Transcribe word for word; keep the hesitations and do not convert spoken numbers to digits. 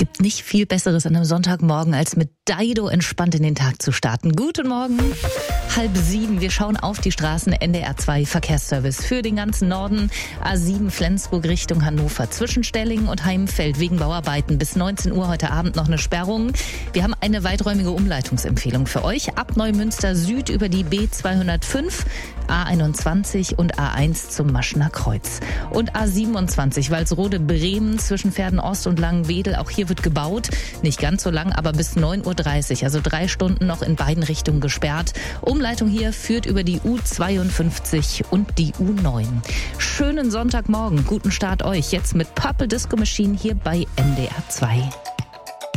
Gibt nicht viel Besseres an einem Sonntagmorgen, als mit Dido entspannt in den Tag zu starten. Guten Morgen, halb sieben. Wir schauen auf die Straßen. N D R zwei Verkehrsservice für den ganzen Norden. A sieben Flensburg Richtung Hannover. Zwischen Stellingen und Heimfeld wegen Bauarbeiten bis neunzehn Uhr heute Abend noch eine Sperrung. Wir haben eine weiträumige Umleitungsempfehlung für euch. Ab Neumünster Süd über die B zweihundertfünf, A einundzwanzig und A eins zum Maschner Kreuz. Und A siebenundzwanzig Walsrode Bremen zwischen Pferden-Ost und Langenwedel. Auch hier wird gebaut. Nicht ganz so lang, aber bis neun Uhr dreißig. Also drei Stunden noch in beiden Richtungen gesperrt. Umleitung hier führt über die U zweiundfünfzig und die U neun. Schönen Sonntagmorgen. Guten Start euch. Jetzt mit Purple Disco Machine hier bei N D R zwei.